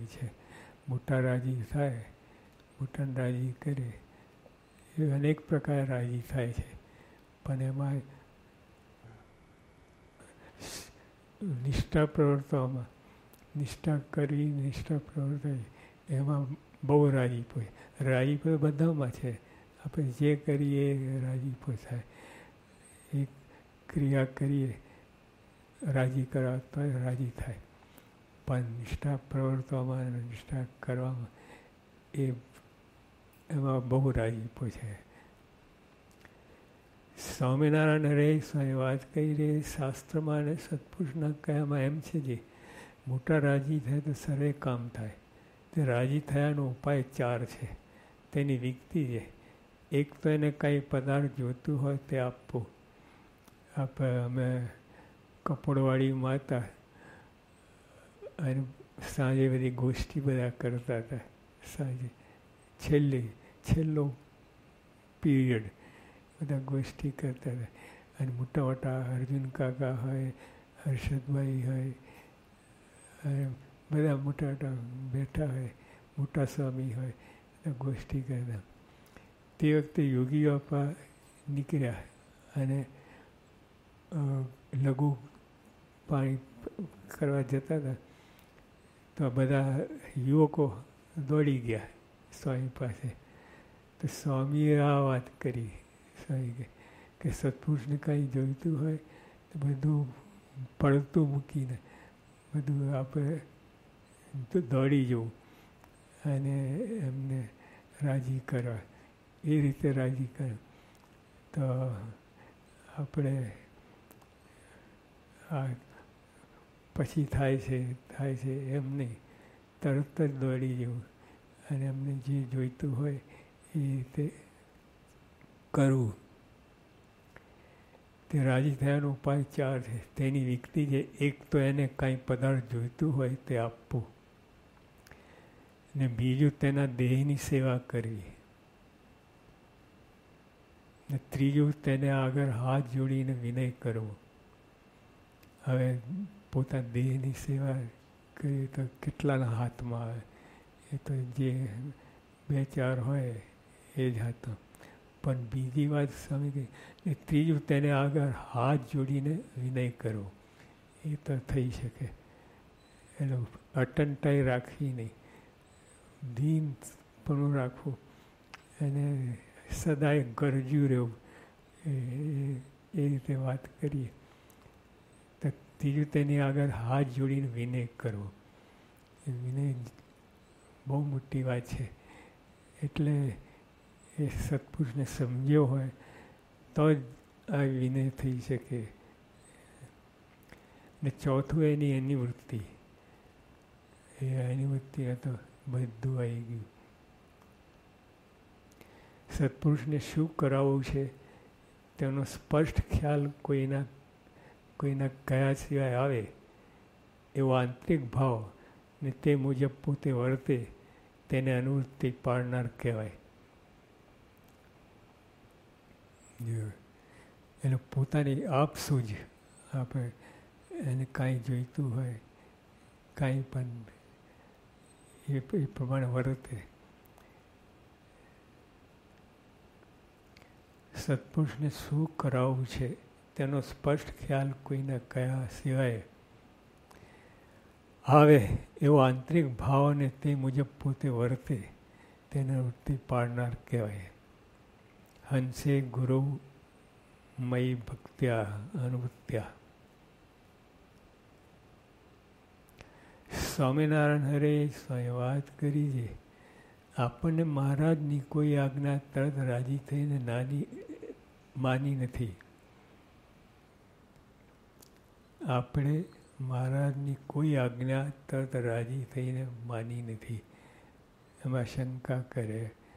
હોય છે. મોટા રાજી થાય, મોટાને રાજી કરે, એ અનેક પ્રકાર રાજી થાય છે. પણ એમાં નિષ્ઠા પ્રવર્તવામાં, નિષ્ઠા કરવી, નિષ્ઠા પ્રવર્તવી, એમાં બહુ રાજીપો. રાજીપો બધામાં છે. આપણે જે કરીએ એ રાજીપો થાય. એક ક્રિયા કરીએ રાજી કરાવતા રાજી થાય, પણ નિષ્ઠા પ્રવર્તવામાં અને નિષ્ઠા કરવામાં એમાં બહુ રાજીપો છે. સ્વામિનારાયણ હરે સ્વામી વાત કરી રહી, શાસ્ત્રમાં અને સત્પુરુષના કયામાં એમ છે જે મોટા રાજી થાય તો સર્વે કામ થાય. તે રાજી થયાનો ઉપાય 4 છે. તેની વિકતિ છે. એક તો એને કંઈ પદાર્થ જોઈતું હોય તે આપવું. અમે કપડવાળી માતા અને સાંજે બધી ગોષ્ઠી બધા કરતા હતા. સાંજે છેલ્લો પીરિયડ બધા ગોષ્ઠી કરતા હતા. અને મોટા મોટા અર્જુન કાકા હોય, હર્ષદભાઈ હોય, અને બધા મોટા મોટા બેઠા હોય, મોટા સ્વામી હોય, બધા ગોષ્ઠી કરતા. તે વખતે યોગી બાપા નીકળ્યા અને લઘુ પાણી કરવા જતા હતા. તો બધા યુવકો દોડી ગયા સ્વામી પાસે. તો સ્વામીએ આ વાત કરી. સ્વામી કે સત્પુરુષને કાંઈ જોઈતું હોય તો બધું પડતું મૂકીને બધું આપણે દોડી જવું અને એમને રાજી કરવા. એ રીતે રાજી કરે તો આપણે આ પછી થાય છે એમ નહીં. તરત જ દોડી જવું અને એમને જે જોઈતું હોય એ રીતે કરવું. તે રાજી થયાનો ઉપાય 4 છે. તેની વિકતિ છે. એક તો એને કાંઈ પદાર્થ જોઈતું હોય તે આપવું, ને બીજું તેના દેહની સેવા કરવી, ને ત્રીજું તેને આગળ હાથ જોડીને વિનય કરવો. હવે પોતાના દેહની સેવા કરીએ તો કેટલાના હાથમાં આવે? એ તો જે 2-4 હોય એ જ હાથમાં. પણ બીજી વાત સ્વામી કહી, ને ત્રીજું તેને આગળ હાથ જોડીને વિનય કરવો. એ તો થઈ શકે. એનો અટંટાઈ રાખવી નહીં, દીનપણું રાખવું અને સદાય ગરજ્યું રહેવું. એ રીતે વાત કરીએ તો ત્રીજું તેની આગળ હાથ જોડીને વિનય કરવો. એ વિનય બહુ મોટી વાત છે. એટલે એ સત્પુરુષને સમજ્યો હોય તો જ આ વિનય થઈ શકે. ને ચોથું એની અનિવૃત્તિ. એ અનિવૃત્તિને તો બધું આવી ગયું. સત્પુરુષને શું કરાવવું છે તેનો સ્પષ્ટ ખ્યાલ કોઈના કયા સિવાય આવે એવો આંતરિક ભાવ ને તે મુજબ પોતે વર્તે તેને અનુવૃત્તિ પાડનાર કહેવાય. એટલે પોતાની આપસૂજ આપણે એને કાંઈ જોઈતું હોય કાંઈ પણ એ પ્રમાણે વર્તે. સત્પુરુષને શું કરાવવું છે તેનો સ્પષ્ટ ખ્યાલ કોઈના કયા સિવાય આવે એવો આંતરિક ભાવ અને તે મુજબ પોતે વર્તે તેને વૃત્તિ પાડનાર કહેવાય. હંસે ગુરુ મયી ભક્ત્યા અનુભૂત્યા. સ્વામિનારાયણ હરે સ્વામી વાત કરી છે. આપણને મહારાજની કોઈ આજ્ઞા તરત રાજી થઈને માની નથી. આપણે મહારાજની કોઈ આજ્ઞા તરત રાજી થઈને માની નથી. એમાં શંકા કરે,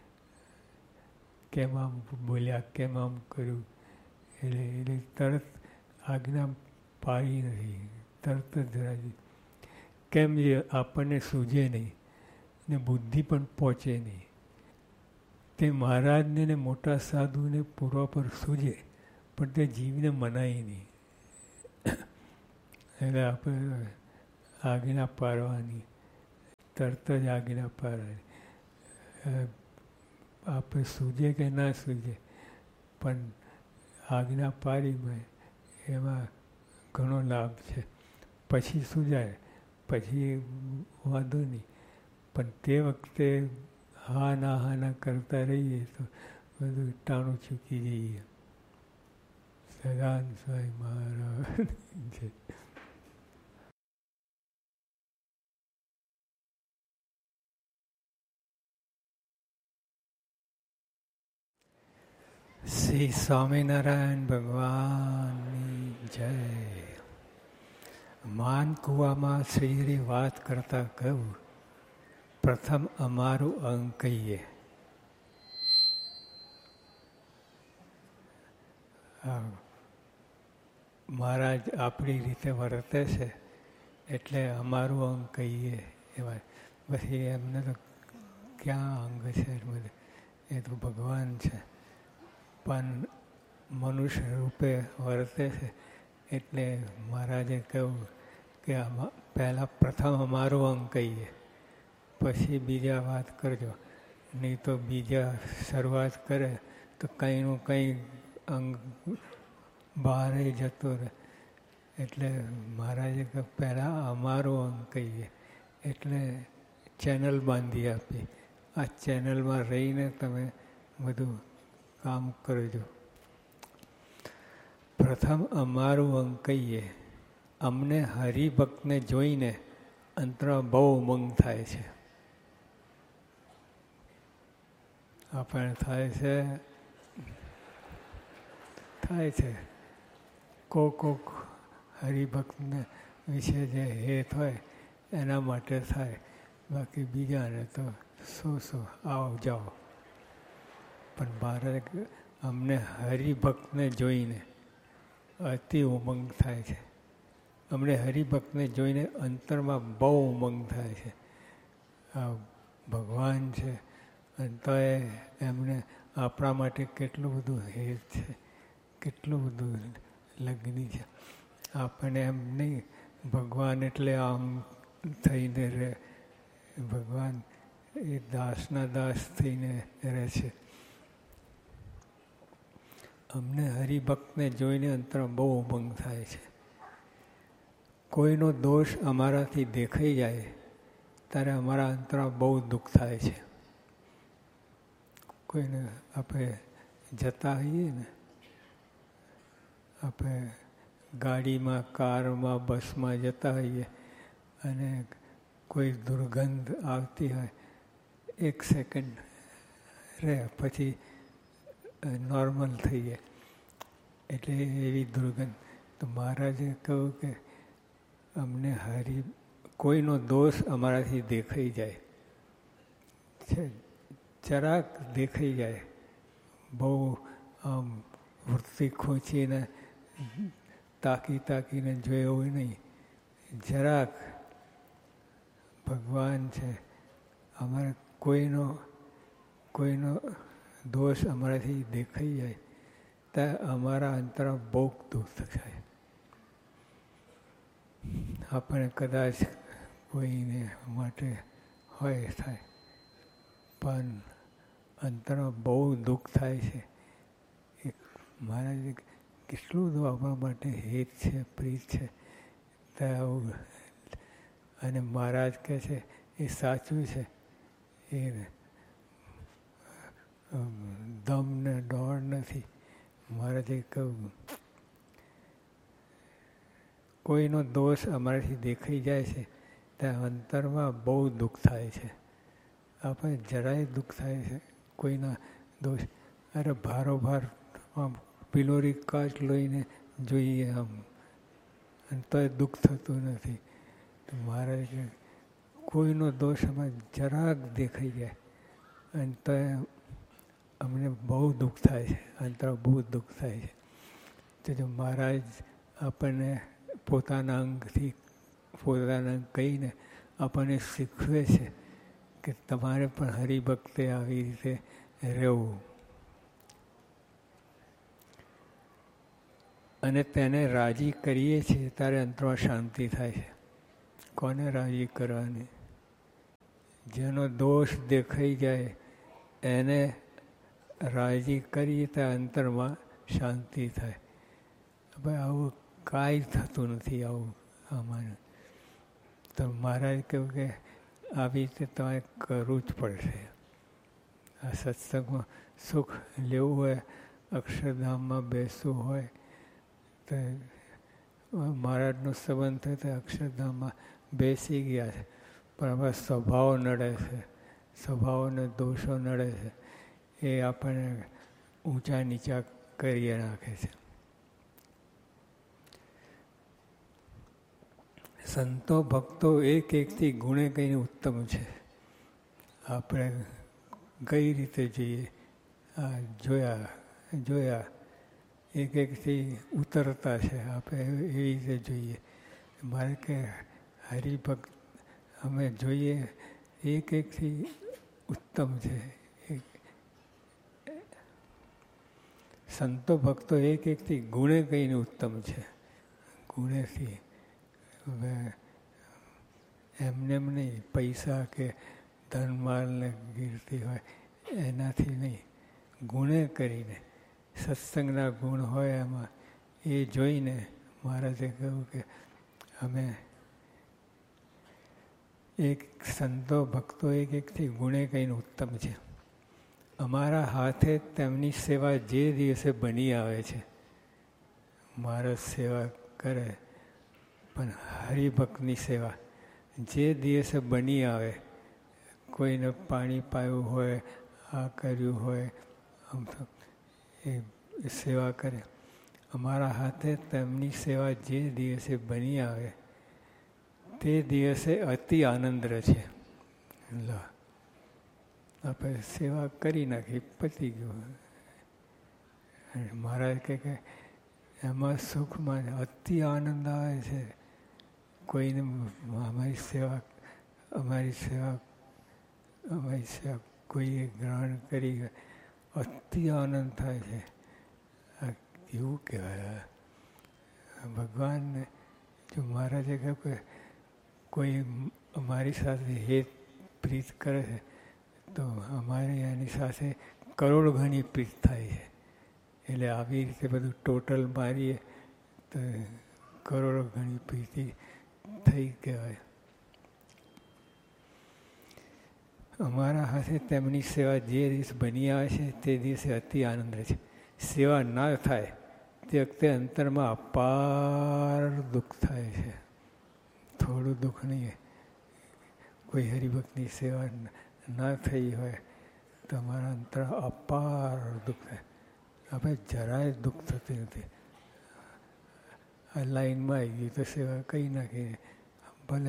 કેમ આમ બોલ્યા, કેમ આમ કર્યું, એટલે તરત આજ્ઞા પાડી નથી, તરત જ રાજી. કેમ એ આપણને સૂઝે નહીં ને બુદ્ધિ પણ પહોંચે નહીં. તે મહારાજને ને મોટા સાધુને પૂર્વ પર સૂઝે પણ તે જીવને મનાય નહીં. એટલે આપણે આજ્ઞા પાડવાની. તરત જ આજ્ઞા પાડે. આપણે સૂજે કે ના સૂજે, પણ આજ્ઞા પાડીમાં એમાં ઘણો લાભ છે. પછી સૂજાય, પછી વાંધો નહીં, પણ તે વખતે હા ના કરતા રહીએ તો બધું ટાણું ચૂકી જઈએ. સદાન સ્વામી મહારાજ જય. શ્રી સ્વામિનારાયણ ભગવાનની જય. માનકુવામાં શ્રીહરિ વાત કરતા કહ્યું, પ્રથમ અમારું અંગ કહીએ. મહારાજ આપણી રીતે વર્તે છે એટલે અમારું અંગ કહીએ. એવા પછી એમને તો ક્યાં અંગ છે, એ તો ભગવાન છે, પણ મનુષ્ય રૂપે વર્તે છે એટલે મહારાજે કહ્યું કે પહેલાં પ્રથમ અમારું અંગ કહીએ, પછી બીજા વાત કરજો. નહીં તો બીજા શરૂઆત કરે તો કંઈનું કંઈ અંગ બહાર જતું રહે. એટલે મહારાજે કહ્યું પહેલાં અમારું અંગ કહીએ, એટલે ચેનલ બાંધી આપી. આ ચેનલમાં રહીને તમે બધું કામ કરજો. પ્રથમ અમારું અંગ કહીએ. અમને હરિભક્તને જોઈને અંતરમાં બહુ ઉમંગ થાય છે. આપણે થાય છે કોક હરિભક્તને વિશે જે હેત હોય એના માટે થાય, બાકી બીજાને તો શું આવો જાઓ. પણ ભારત અમને હરિભક્તને જોઈને અતિ ઉમંગ થાય છે. અમને હરિભક્તને જોઈને અંતરમાં બહુ ઉમંગ થાય છે. આ ભગવાન છે અને તો એમને આપણા માટે કેટલું બધું હેત છે, કેટલું બધું લગ્ની છે. આપણને એમ નહીં ભગવાન એટલે આમ થઈને રહે. ભગવાન એ દાસના દાસ થઈને રહે છે. અમને હરિભક્તને જોઈને અંતરમાં બહુ ઉમંગ થાય છે. કોઈનો દોષ અમારાથી દેખાઈ જાય ત્યારે અમારા અંતરમાં બહુ દુઃખ થાય છે. કોઈને આપણે જતા હોઈએ ને, આપણે ગાડીમાં, કારમાં, બસમાં જતા હોઈએ અને કોઈ દુર્ગંધ આવતી હોય, 1 સેકન્ડ રહે પછી નોર્મલ થઈ જાય. એટલે એવી દુર્ગંધ. તો મહારાજે કહ્યું કે અમને કોઈનો દોષ અમારાથી દેખાઈ જાય છે, જરાક દેખાઈ જાય, બહુ આમ વૃત્તિ ખોચીને તાકીને જોયો હોય નહીં, જરાક ભગવાન છે. અમારે કોઈનો દોષ અમારાથી દેખાઈ જાય ત્યાં અમારા અંતરમાં બહુ દુઃખ થાય. આપણે કદાચ કોઈને માટે હોય થાય, પણ અંતરમાં બહુ દુઃખ થાય છે. મહારાજે કેટલું બધું આપણા માટે હેત છે, પ્રીત છે. અને મહારાજ કહે છે એ સાચું છે. એ દમ ને દોડ નથી. મહારાજે કહ્યું કોઈનો દોષ અમારાથી દેખાઈ જાય છે ત્યાં અંતરમાં બહુ દુઃખ થાય છે. આપણે જરાય દુઃખ થાય છે કોઈના દોષ. અરે ભારોભાર આમ પિલોરી કાચ લઈને જોઈએ આમ, અને તોય દુઃખ થતું નથી. તો મહારાજ કોઈનો દોષ અમારે જરાક દેખાઈ જાય અને તોય અમને બહુ દુઃખ થાય છે, અંતરમાં બહુ દુઃખ થાય છે. તો જો મહારાજ આપણને પોતાના અંગથી કહીને આપણને શીખવે છે કે તમારે પણ હરિભક્તે આવી રીતે રહેવું. અને તેને રાજી કરીએ છીએ ત્યારે અંતરમાં શાંતિ થાય છે. કોને રાજી કરવાની? જેનો દોષ દેખાઈ જાય એને રાજી કરીએ તો અંતરમાં શાંતિ થાય. ભાઈ આવું કાંઈ થતું નથી. આવું આમાં તો મહારાજ કહ્યું કે આવી રીતે તમારે કરવું જ પડશે. આ સત્સંગમાં સુખ લેવું હોય, અક્ષરધામમાં બેસવું હોય તો મહારાજનો સંબંધ થયો તો અક્ષરધામમાં બેસી ગયા છે, પણ હવે સ્વભાવ નડે છે, સ્વભાવને દોષો નડે છે, એ આપણને ઊંચા નીચા કરી નાખે છે. સંતો ભક્તો એક એકથી ગુણે કહીને ઉત્તમ છે. આપણે કઈ રીતે જોઈએ આ જોયા એક એકથી ઉતરતા છે. આપણે એવી રીતે જોઈએ. મારે કે હરિભક્ત અમે જોઈએ એક એકથી ઉત્તમ છે. સંતો ભક્તો એક એકથી ગુણે કહીને ઉત્તમ છે. ગુણેથી હવે એમને નહીં પૈસા કે ધનમાલને કીર્તિ હોય એનાથી નહીં, ગુણે કરીને સત્સંગના ગુણ હોય એમાં એ જોઈને મહારાજે કહ્યું કે અમે એક સંતો ભક્તો એક એકથી ગુણે કહીને ઉત્તમ છે. અમારા હાથે તેમની સેવા જે દિવસે બની આવે છે, મહારાજ સેવા કરે પણ હરિભક્તની સેવા જે દિવસે બની આવે, કોઈને પાણી પાયું હોય, આ કર્યું હોય, આમ તો એ સેવા કરે. અમારા હાથે તેમની સેવા જે દિવસે બની આવે તે દિવસે અતિ આનંદ રહે છે. આપણે સેવા કરી નાખી, પતી ગયું. મહારાજ કહે કે એમાં સુખમાં અતિ આનંદ આવે છે. કોઈને અમારી સેવા કોઈએ ગ્રહણ કરી, અતિ આનંદ થાય છે. આ કેવું કહેવાય? ભગવાનને જો મહારાજે કહ્યું કે કોઈ અમારી સાથે હેત પ્રીત કરે છે તો અમારે એની સાથે કરોડ ગણી પ્રીત થાય છે. એટલે આવી રીતે બધું ટોટલ મારીએ તો કરોડો ગણી પ્રીતિ થઈ કહેવાય. અમારા હાથે તેમની સેવા જે દિવસ બની આવે છે તે દિવસે અતિ આનંદ રહે છે. સેવા ના થાય તે વખતે અંતરમાં અપાર દુઃખ થાય છે. થોડું દુઃખ નહીં. કોઈ હરિભક્તની સેવા ના થઈ હોય તો અમારા અંતર અપાર દુઃખ થાય. આપણે જરાય દુઃખ થતું નથી. આ લાઈનમાં આવી ગઈ તો સેવા કહી નાખીને ભલે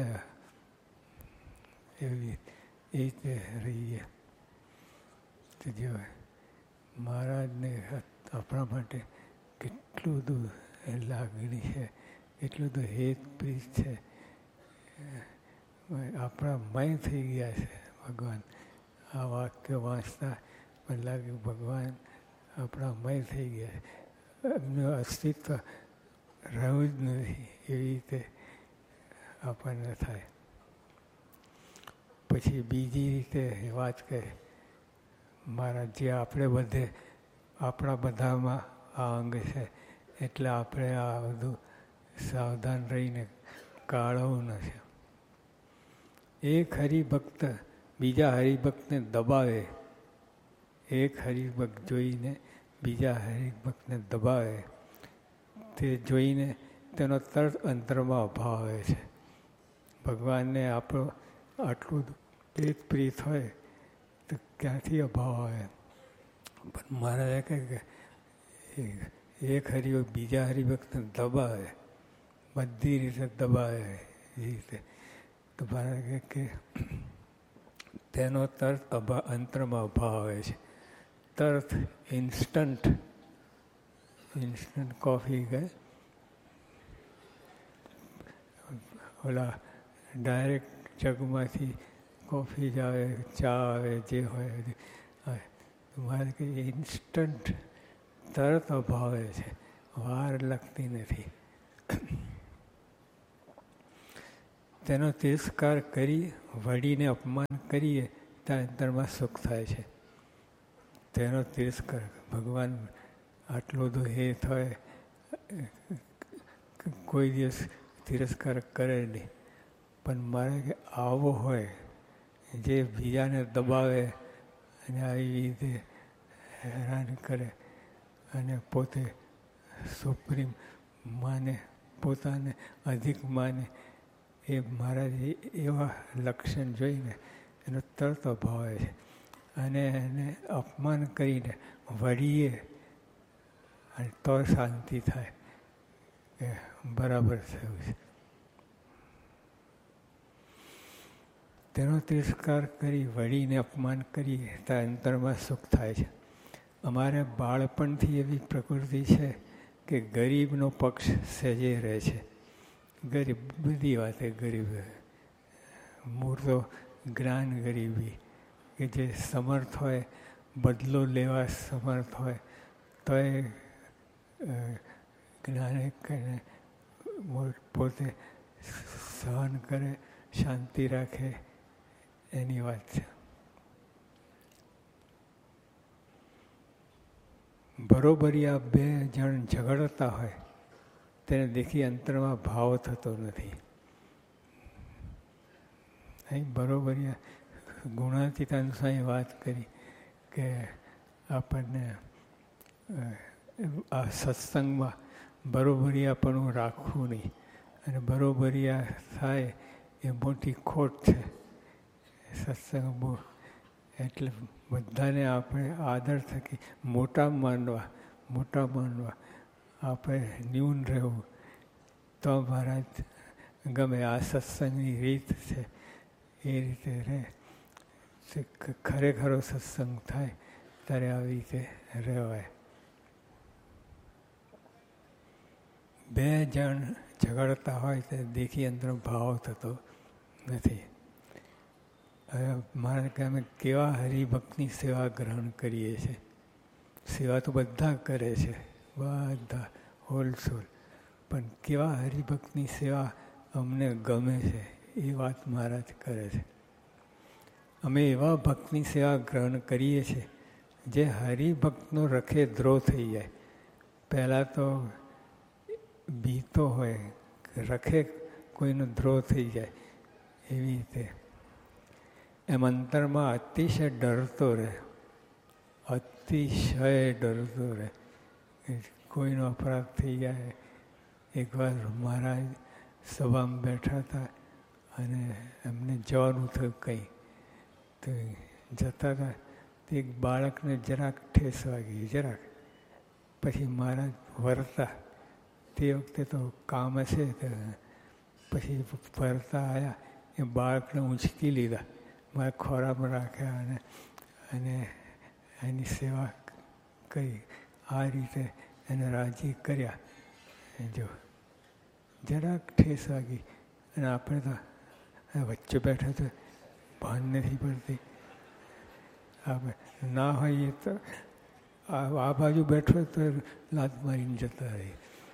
એવી એ રીતે રહીએ. તો જો મહારાજને આપણા માટે કેટલું બધું લાગણી છે, કેટલું બધું હેત પ્રીત છે. આપણા મય થઈ ગયા છે ભગવાન. આ વાક્ય વાંચતા મને લાગે ભગવાન આપણા મય થઈ ગયા છે. એમનું અસ્તિત્વ રહ્યું જ નથી એવી રીતે આપણને થાય. પછી બીજી રીતે વાત કરે મારા જે આપણે બધે આપણા બધામાં આ અંગ છે એટલે આપણે આ બધું સાવધાન રહીને કાઢવું નથી. એક હરિભક્ત બીજા હરિભક્તને દબાવે, એક હરિભક્ત જોઈને બીજા હરિભક્તને દબાવે તે જોઈને તેનો તરત અંતરમાં અભાવ આવે છે. ભગવાનને આપણો આટલું પ્રીત પ્રીત હોય તો ક્યાંથી અભાવ આવે? પણ મહારાજે કહે કે એક હરિભક્ત બીજા હરિભક્તને દબાવે, બધી રીતે દબાવે એ રીતે. તો મહારાજ કહે કે તેનો તરત અંતરમાં અભાવ આવે છે. તરત ઇન્સ્ટન્ટ કોફી કે ઓલા ડાયરેક્ટ જગમાંથી કોફી જ આવે, ચા આવે, જે હોય મારે કે ઇન્સ્ટન્ટ તરત અભાવે છે, વાર લાગતી નથી. તેનો તિરસ્કાર કરી વળીને અપમાન કરીએ ત્યાં અંતરમાં સુખ થાય છે. તેનો તિરસ્કાર ભગવાન આટલો બધો હે થાય કોઈ દિવસ તિરસ્કાર કરે નહીં, પણ મારે કે આવો હોય જે બીજાને દબાવે અને આવી રીતે હેરાન કરે અને પોતે સુપ્રીમ માને, પોતાને અધિક માને, એ મારા એવા લક્ષણ જોઈને એનો તરત અભાવ આવે છે અને એને અપમાન કરીને વળીએ અને તો શાંતિ થાય કે બરાબર થયું છે. તેનો તિરસ્કાર કરી વળીને અપમાન કરીએ તો અંતરમાં સુખ થાય છે. અમારે બાળપણથી એવી પ્રકૃતિ છે કે ગરીબનો પક્ષ સહેજે રહે છે. ગરીબ બધી વાતે ગરીબ, મૂળ તો જ્ઞાન ગરીબી, કે જે સમર્થ હોય, બદલો લેવા સમર્થ હોય તો એ જ્ઞાને કરીને પોતે સહન કરે, શાંતિ રાખે, એની વાત છે. બરોબરિયા બે જણ ઝઘડતા હોય તેને દેખી અંતરમાં ભાવ થતો નથી. અહીં બરોબરિયા ગુણાતીતાન સ્વામી વાત કરી કે આપણને આ સત્સંગમાં બરોબરિયાપણું રાખવું નહીં, અને બરોબરિયા થાય એ મોટી ખોટ છે. સત્સંગ બહુ એટલે બધાને આપણે આદર થકી મોટા માનવા, આપણે ન્યૂન રહેવું તો મહારાજ ગમે. આ સત્સંગની રીત છે, એ રીતે રહે. ખરેખરો સત્સંગ થાય ત્યારે આવી રીતે રહેવાય. બે જણ ઝઘડતા હોય તો દેખી અંદર ભાવ થતો નથી. હવે મારે કે અમે કેવા હરિભક્તની સેવા ગ્રહણ કરીએ છીએ. સેવા તો બધા કરે છે, બધા હોલસોલ, પણ કેવા હરિભક્તની સેવા અમને ગમે છે એ વાત મહારાજ કરે છે. અમે એવા ભક્તની સેવા ગ્રહણ કરીએ છીએ જે હરિભક્તનો રખે દ્રોહ થઈ જાય. પહેલાં તો બીતો હોય, રખે કોઈનો દ્રોહ થઈ જાય એવી રીતે. એમ અંતરમાં અતિશય ડરતો રહે, અતિશય ડરતો રહે. કોઈનો અપરાધ થઈ જાય. એકવાર મહારાજ સભામાં બેઠા હતા અને એમને જવાનું થયું કંઈ, તો જતા હતા તો એક બાળકને જરાક ઠેસ વાગી, જરાક. પછી મહારાજ વરતા, તે વખતે તો કામ હશે, તો પછી ફરતા આવ્યા, એ બાળકને ઊંચકી લીધા, મારે ખોરામાં રાખ્યા અને એની સેવા કરી. આ રીતે એને રાજી કર્યા. જો જરાક ઠેસ વાગી અને આપણે તો વચ્ચે બેઠા તો ભાન નથી પડતી. આપણે ના હોઈએ તો આ બાજુ બેઠો તો લાત મારીને જતા રહી.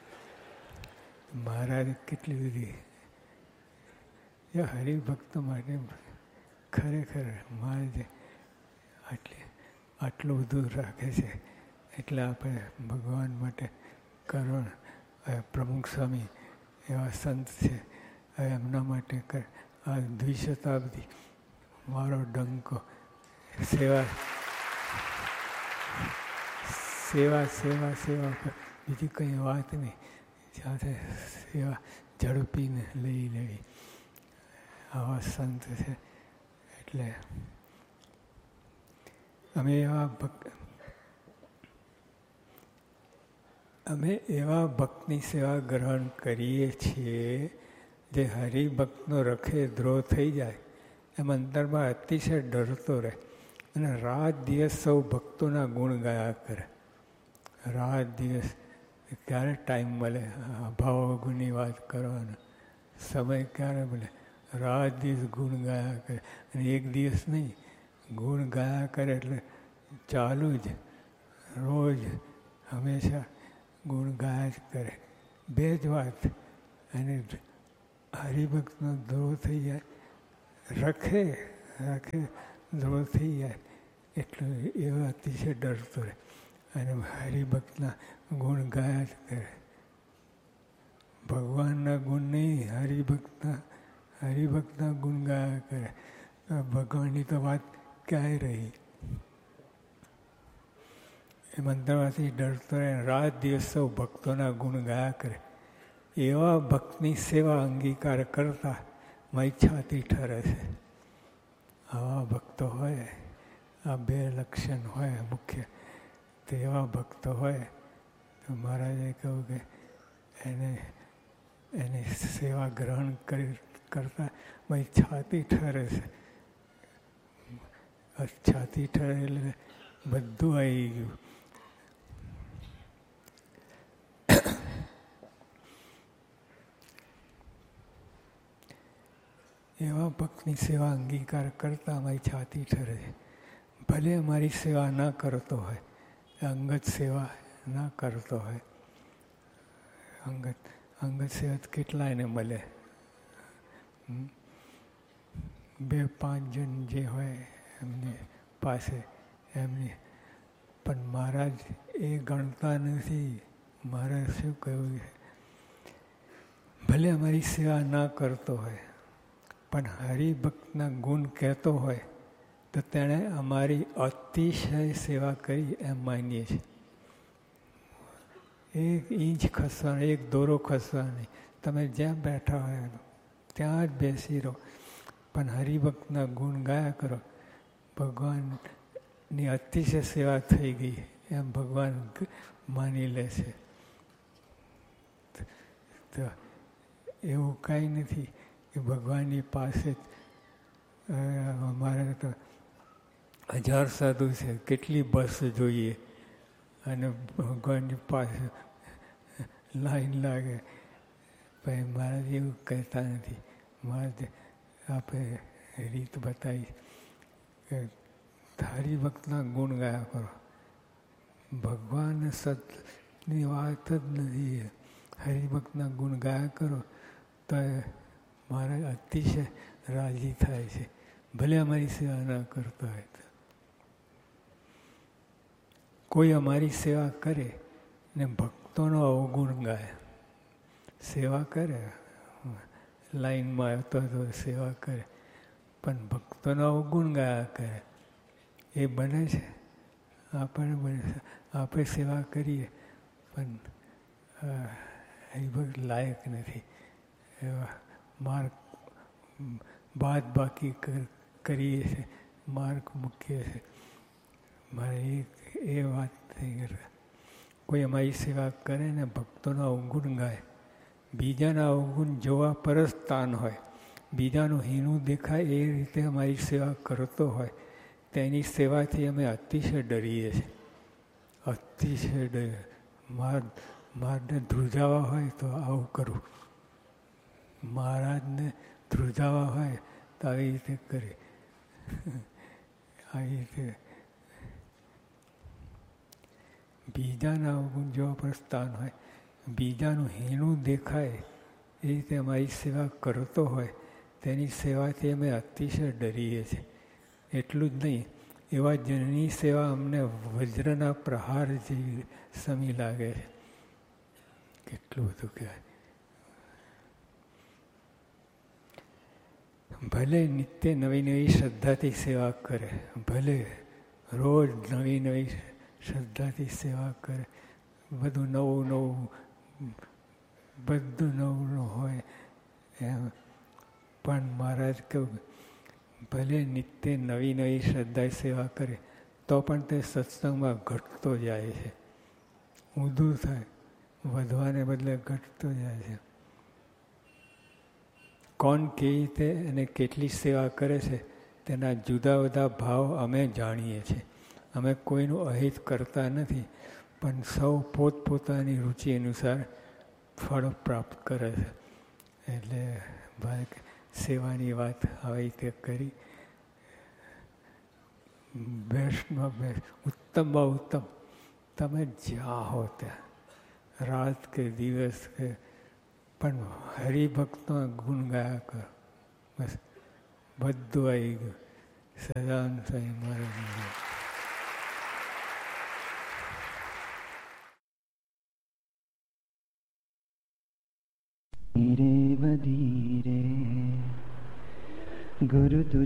મહારાજે કેટલી બધી એ હરિભક્તો માટે ખરેખર મહારાજે આટલું બધું રાખે છે. એટલે આપણે ભગવાન માટે કરુણ. પ્રમુખ સ્વામી એવા સંત છે, એમના માટે આ દ્વિશતાબ્દી મારો ડંકો. સેવા સેવા સેવા સેવા બીજી કંઈ વાત નહીં, સાથે સેવા ઝડપીને લઈ લેવી. આવા સંત છે. એટલે અમે એવા ભક્તની સેવા ગ્રહણ કરીએ છીએ જે હરિભક્તનો રખે દ્રોહ થઈ જાય એમ અંતરમાં અતિશય ડરતો રહે અને રાત દિવસ સૌ ભક્તોના ગુણ ગાયા કરે. રાત દિવસ ક્યારે ટાઈમ મળે ભાવગુણની વાત કરવાનો સમય ક્યારે મળે? રાત દિવસ ગુણ ગાયા કરે. અને એક દિવસ નહીં, ગુણ ગાયા કરે એટલે ચાલુ જ, રોજ હંમેશા ગુણ ગાયા જ કરે. બે જ વાત, અને હરિભક્તનો દ્રોહ થઈ જાય, રખે દ્રોહ થઈ જાય એટલે એવો અતિશય ડરતો રહે અને હરિભક્તના ગુણ ગાયા જ કરે. ભગવાનના ગુણ નહીં, હરિભક્તના ગુણ ગાયા કરે. ભગવાનની તો વાત ક્યાંય રહી. એ મંત્રમાંથી ડરતો રહે, રાત દિવસ સૌ ભક્તોના ગુણ ગાયા કરે. એવા ભક્તની સેવા અંગીકાર કરતા મારી છાતી ઠરે છે. આવા ભક્તો હોય, આ બે લક્ષણ હોય મુખ્ય, તો એવા ભક્તો હોય તો મહારાજે કહ્યું કે એની સેવા ગ્રહણ કરતા મારી છાતી ઠરે છે. છાતી ઠરે એટલે બધું આવી ગયું. એવા ભક્તની સેવા અંગીકાર કરતા અમારી છાતી ઠરે છે. ભલે અમારી સેવા ના કરતો હોય, અંગત સેવા ના કરતો હોય, અંગત સેવા કેટલાયને મળે, 2-5 જણ જે હોય એમની પાસે એમની, પણ મહારાજ એ ગણતા નથી. મહારાજ શું કહ્યું છે, ભલે અમારી સેવા ના કરતો હોય પણ હરિભક્તના ગુણ કહેતો હોય તો તેણે અમારી અતિશય સેવા કરી એમ માનીએ છીએ. એક ઇંચ ખસવા, એક દોરો ખસવા નહીં. તમે જ્યાં બેઠા હોય ત્યાં જ બેસી રહો, પણ હરિભક્તના ગુણ ગાયા કરો. ભગવાનની અતિશય સેવા થઈ ગઈ એમ ભગવાન માની લે છે. તો એવું કાંઈ નથી કે ભગવાનની પાસે અમારે તો 1000 સાધુ છે, કેટલી બસ જોઈએ અને ભગવાનની પાસે લાઈન લાગે. પણ મહારાજ એવું કહેતા નથી. મહારાજ આપણે રીત બતાવી કે હરિભક્તના ગુણ ગાયા કરો. ભગવાન સતની વાત જ નથી. હરિભક્તના ગુણ ગાયા કરો તો મહારાજ અતિશય રાજી થાય છે, ભલે અમારી સેવા ના કરતો હોય તો. કોઈ અમારી સેવા કરે ને ભક્તોનો અવગુણ ગાય, સેવા કરે, લાઈનમાં આવતો તો સેવા કરે, પણ ભક્તોનો અવગુણ ગાયા કરે, એ બને છે? આપણે બને છે? આપણે સેવા કરીએ પણ હરિભક્ત લાયક નથી, એવા માર્ક બાદ બાકી કરીએ છીએ, માર્ક મૂકીએ છીએ. મારે એ વાત થઈ ગઈ. કોઈ અમારી સેવા કરે ને ભક્તોના અવગુણ ગાય, બીજાના અવગુણ જોવા પર જ તાન હોય, બીજાનું હીનું દેખાય એ રીતે અમારી સેવા કરતો હોય, તેની સેવાથી અમે અતિશય ડરીએ છીએ. અતિશય ડરીએ. મારને ધ્રુજાવા હોય તો આવું કરું, મહારાજને ધ્રુજાવા હોય તો આવી રીતે કરે. આવી રીતે બીજાના અવગુણ જોવા પર સ્થાન હોય, બીજાનું હીણું દેખાય એ રીતે અમારી સેવા કરતો હોય, તેની સેવાથી અમે અતિશય ડરીએ છીએ. એટલું જ નહીં, એવા જનની સેવા અમને વજ્રના પ્રહાર જેવી સમી લાગે છે. કેટલું બધું કહેવાય. ભલે નિત્ય નવી નવી શ્રદ્ધાથી સેવા કરે, ભલે રોજ નવી નવી શ્રદ્ધાથી સેવા કરે, બધું નવું નવું હોય એમ, પણ મહારાજ કહ્યું ભલે નિત્ય નવી નવી શ્રદ્ધા સેવા કરે તો પણ તે સત્સંગમાં ઘટતો જાય છે, ઊંધું થાય, વધવાને બદલે ઘટતો જાય છે. કોણ કેવી રીતે અને કેટલી સેવા કરે છે તેના જુદા જુદા ભાવ અમે જાણીએ છીએ. અમે કોઈનું અહિત કરતા નથી, પણ સૌ પોતપોતાની રુચિ અનુસાર ફળ પ્રાપ્ત કરે છે. એટલે ભાઈ સેવાની વાત આવી રીતે કરી. બેસ્ટમાં બેસ્ટ, ઉત્તમમાં ઉત્તમ, તમે જ્યાં હો ત્યાં, રાત કે દિવસ કે પણ હરિભક્તનો ગુણ ગાયા કર, બસ બધું આવી ગયું. સદાન સાંઈ મહારાજ. ધીરે વધીરે ગુરુ